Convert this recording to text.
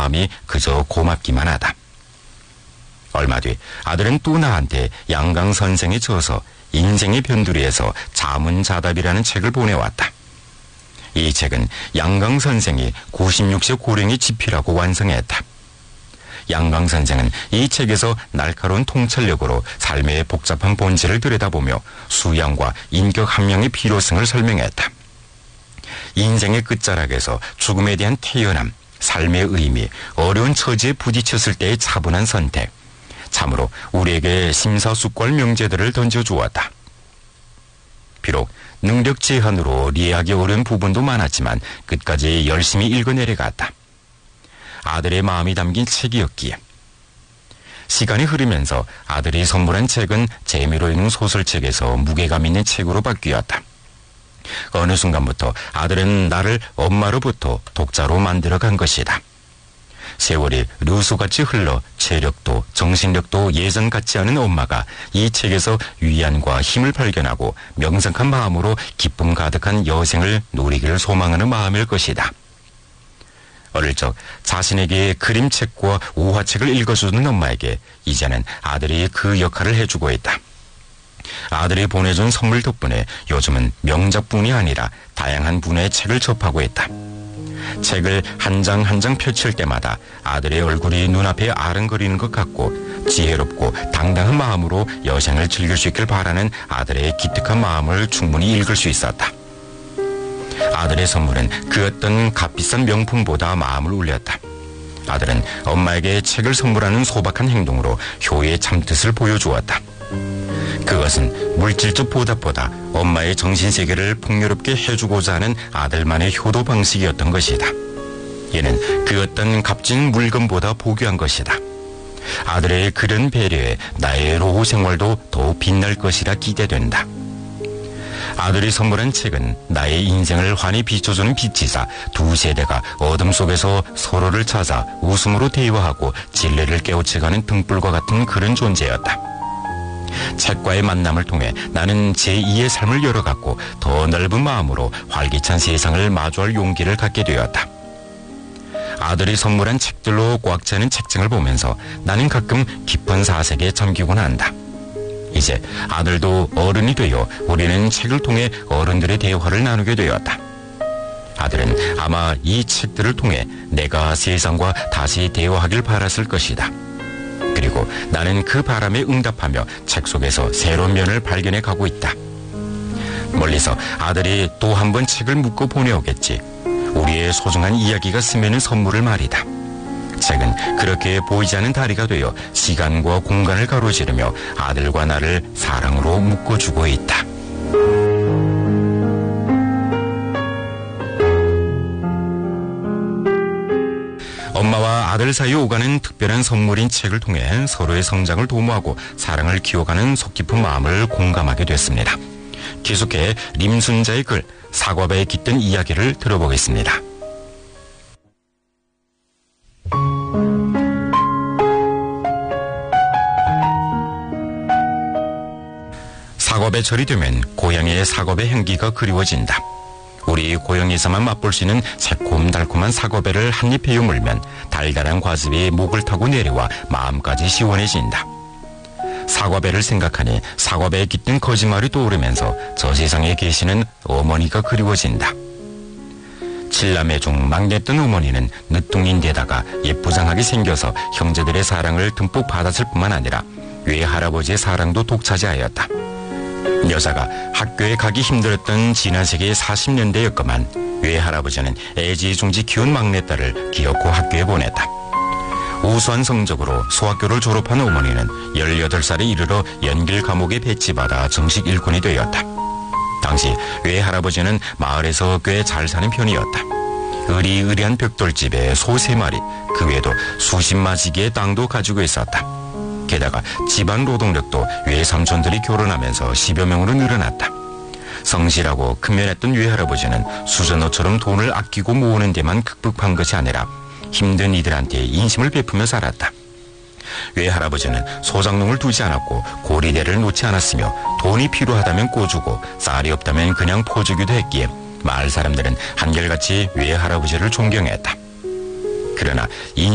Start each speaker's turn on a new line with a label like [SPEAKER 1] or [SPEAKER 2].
[SPEAKER 1] 마음이 그저 고맙기만 하다. 얼마 뒤 아들은 또 나한테 양강 선생에 져서 인생의 변두리에서 자문자답이라는 책을 보내왔다. 이 책은 양강 선생이 96세 고령의 집필하고 완성했다. 양강 선생은 이 책에서 날카로운 통찰력으로 삶의 복잡한 본질을 들여다보며 수양과 인격 함량의 필요성을 설명했다. 인생의 끝자락에서 죽음에 대한 태연함, 삶의 의미, 어려운 처지에 부딪혔을 때의 차분한 선택, 참으로 우리에게 심사숙고할 명제들을 던져주었다. 비록 능력 제한으로 이해하기 어려운 부분도 많았지만 끝까지 열심히 읽어내려갔다. 아들의 마음이 담긴 책이었기에. 시간이 흐르면서 아들이 선물한 책은 재미로 읽는 소설책에서 무게감 있는 책으로 바뀌었다. 어느 순간부터 아들은 나를 엄마로부터 독자로 만들어간 것이다. 세월이 루수같이 흘러 체력도 정신력도 예전 같지 않은 엄마가 이 책에서 위안과 힘을 발견하고 명상한 마음으로 기쁨 가득한 여생을 누리기를 소망하는 마음일 것이다. 어릴 적 자신에게 그림책과 우화책을 읽어주는 엄마에게 이제는 아들이 그 역할을 해주고 있다. 아들이 보내준 선물 덕분에 요즘은 명작뿐이 아니라 다양한 분야의 책을 접하고 있다. 책을 한 장 한 장 펼칠 때마다 아들의 얼굴이 눈앞에 아른거리는 것 같고 지혜롭고 당당한 마음으로 여생을 즐길 수 있길 바라는 아들의 기특한 마음을 충분히 읽을 수 있었다. 아들의 선물은 그 어떤 값비싼 명품보다 마음을 울렸다. 아들은 엄마에게 책을 선물하는 소박한 행동으로 효의 참뜻을 보여주었다. 그것은 물질적 보답보다 엄마의 정신세계를 풍요롭게 해주고자 하는 아들만의 효도 방식이었던 것이다. 이는 그 어떤 값진 물건보다 보귀한 것이다. 아들의 그런 배려에 나의 노후 생활도 더욱 빛날 것이라 기대된다. 아들이 선물한 책은 나의 인생을 환히 비춰주는 빛이자 두 세대가 어둠 속에서 서로를 찾아 웃음으로 대화하고 진리를 깨우쳐가는 등불과 같은 그런 존재였다. 책과의 만남을 통해 나는 제2의 삶을 열어갔고 더 넓은 마음으로 활기찬 세상을 마주할 용기를 갖게 되었다. 아들이 선물한 책들로 꽉 차는 책장을 보면서 나는 가끔 깊은 사색에 잠기곤 한다. 이제 아들도 어른이 되어 우리는 책을 통해 어른들의 대화를 나누게 되었다. 아들은 아마 이 책들을 통해 내가 세상과 다시 대화하길 바랐을 것이다. 그리고 나는 그 바람에 응답하며 책 속에서 새로운 면을 발견해 가고 있다. 멀리서 아들이 또 한 번 책을 묶어 보내오겠지. 우리의 소중한 이야기가 스며있는 선물을 말이다. 책은 그렇게 보이지 않는 다리가 되어 시간과 공간을 가로지르며 아들과 나를 사랑으로 묶어주고 있다. 엄마와 아들 사이에 오가는 특별한 선물인 책을 통해 서로의 성장을 도모하고 사랑을 키워가는 속 깊은 마음을 공감하게 됐습니다. 계속해 림순자의 글 사과배에 깃든 이야기를 들어보겠습니다. 사과배철이 되면 고향의 사과배 향기가 그리워진다. 우리 고향에서만 맛볼 수 있는 새콤달콤한 사과배를 한 입 베어 물면 달달한 과즙이 목을 타고 내려와 마음까지 시원해진다. 사과배를 생각하니 사과배에 깃든 거짓말이 떠오르면서 저 세상에 계시는 어머니가 그리워진다. 7남매 중 막내였던 어머니는 늦둥이인데다가 예쁘장하게 생겨서 형제들의 사랑을 듬뿍 받았을 뿐만 아니라 외할아버지의 사랑도 독차지하였다. 여자가 학교에 가기 힘들었던 지난 세기 40년대였건만 외할아버지는 애지중지 키운 막내딸을 기어코 학교에 보냈다. 우수한 성적으로 소학교를 졸업한 어머니는 18살에 이르러 연길 감옥에 배치받아 정식 일꾼이 되었다. 당시 외할아버지는 마을에서 꽤 잘 사는 편이었다. 으리으리한 벽돌집에 소 3마리, 그 외에도 수십 마지기의 땅도 가지고 있었다. 게다가 집안 노동력도 외삼촌들이 결혼하면서 10여 명으로 늘어났다. 성실하고 근면했던 외할아버지는 수전어처럼 돈을 아끼고 모으는 데만 급급한 것이 아니라 힘든 이들한테 인심을 베푸며 살았다. 외할아버지는 소장농을 두지 않았고 고리대를 놓지 않았으며 돈이 필요하다면 꿔주고 쌀이 없다면 그냥 퍼주기도 했기에 마을 사람들은 한결같이 외할아버지를 존경했다. 그러나